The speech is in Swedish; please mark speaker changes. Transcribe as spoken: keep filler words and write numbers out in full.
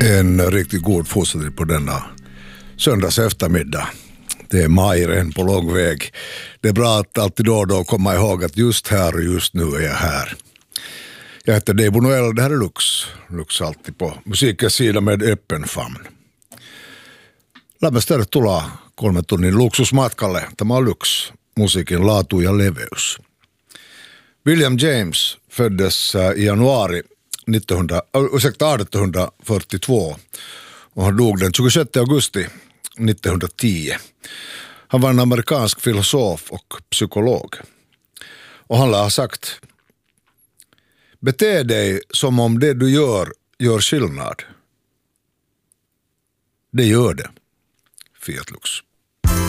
Speaker 1: En riktigt god fortsättning på denna söndags eftermiddag. Det är majren på lång väg. Det är bra att alltid då och då komma ihåg att just här och just nu är jag här. Jag heter Dave Noel, det här är Lux. Lux alltid på musikens sida med öppen famn. Lämmästä tulla kolmen tunnin luksusmatkalle. Tämä on Lux, musiikin laatu ja leveys. William James föddes i januari nittonhundra, ursäkta, arton fyrtiotvå och han dog den tjugosjätte augusti nittonhundratio. Han var en amerikansk filosof och psykolog. Och han har sagt: bete dig som om det du gör gör skillnad. Det gör det. Fiat Lux.